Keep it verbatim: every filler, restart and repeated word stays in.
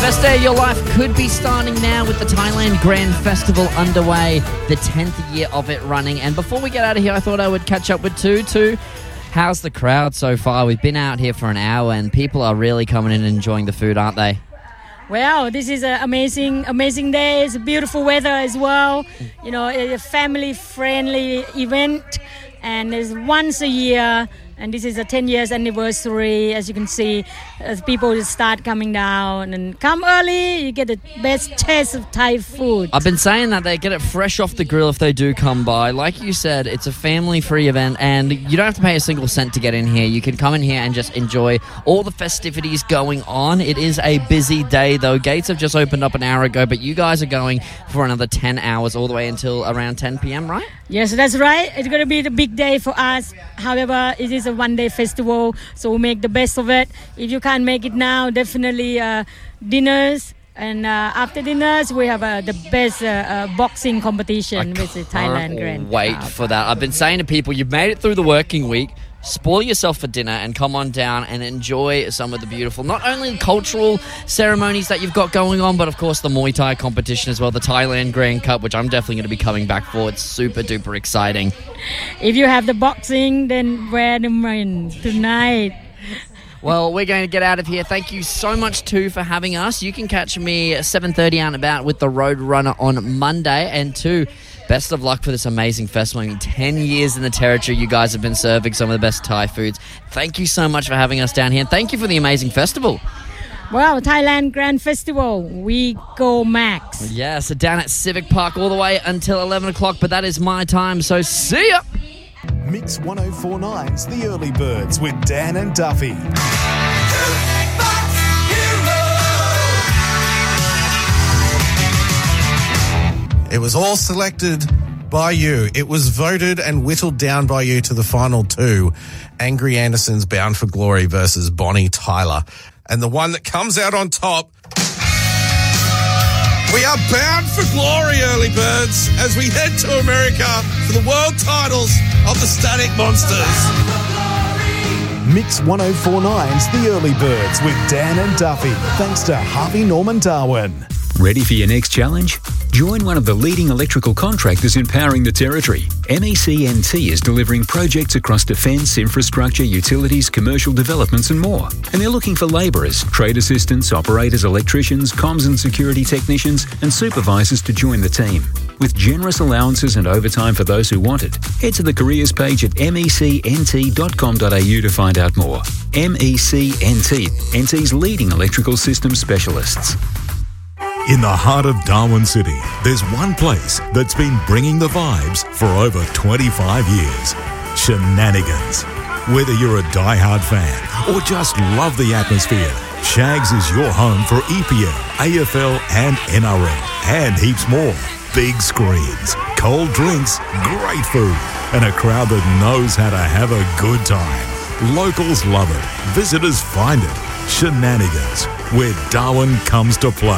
Best day of your life could be starting now with the Thailand Grand Festival underway, the tenth year of it running. And before we get out of here, I thought I would catch up with Tu. Tu, how's the crowd so far? We've been out here for an hour and people are really coming in and enjoying the food, aren't they? Well, this is an amazing, amazing day. It's a beautiful weather as well. You know, a family-friendly event, and it's once a year. And this is a ten years anniversary. As you can see, as people start coming down and come early, you get the best taste of Thai food. I've been saying that they get it fresh off the grill if they do come by. Like you said, it's a family-free event and you don't have to pay a single cent to get in here. You can come in here and just enjoy all the festivities going on. It is a busy day though. Gates have just opened up an hour ago, but you guys are going for another ten hours all the way until around ten p.m., right? Yes, that's right. It's going to be the big day for us. However, it is a one-day festival, so we'll make the best of it. If you can't make it now, definitely uh, dinners. And uh, after dinners, we have uh, the best uh, uh, boxing competition with the Thailand Grand. Wait for that. I've been saying to people, you've made it through the working week. Spoil yourself for dinner and come on down and enjoy some of the beautiful, not only cultural ceremonies that you've got going on, but of course the Muay Thai competition as well, the Thailand Grand Cup, which I'm definitely going to be coming back for. It's super duper exciting. If you have the boxing, then wear them in tonight. Well, we're going to get out of here. Thank you so much, Tu, for having us. You can catch me at seven thirty out and about with the Roadrunner on Monday. And Tu, best of luck for this amazing festival. I mean, ten years in the territory, you guys have been serving some of the best Thai foods. Thank you so much for having us down here. And thank you for the amazing festival. Well, Thailand Grand Festival, we go max. Yeah, so down at Civic Park all the way until eleven o'clock, but that is my time, so see ya! Mix ten forty-nine's The Early Birds with Dan and Duffy. It was all selected by you. It was voted and whittled down by you to the final two. Angry Anderson's Bound for Glory versus Bonnie Tyler. And the one that comes out on top, we are bound for glory, Early Birds, as we head to America for the world titles of the Static Monsters. Mix ten forty-nine's The Early Birds with Dan and Duffy. Thanks to Harvey Norman Darwin. Ready for your next challenge? Join one of the leading electrical contractors empowering the territory. M E C N T is delivering projects across defence, infrastructure, utilities, commercial developments and more. And they're looking for labourers, trade assistants, operators, electricians, comms and security technicians and supervisors to join the team. With generous allowances and overtime for those who want it, head to the careers page at m e c n t dot com dot a u to find out more. M E C N T, N T's leading electrical systems specialists. In the heart of Darwin City, there's one place that's been bringing the vibes for over twenty-five years. Shenanigans. Whether you're a die-hard fan or just love the atmosphere, Shags is your home for E P L, A F L and N R L, and heaps more. Big screens, cold drinks, great food, and a crowd that knows how to have a good time. Locals love it. Visitors find it. Shenanigans, where Darwin comes to play.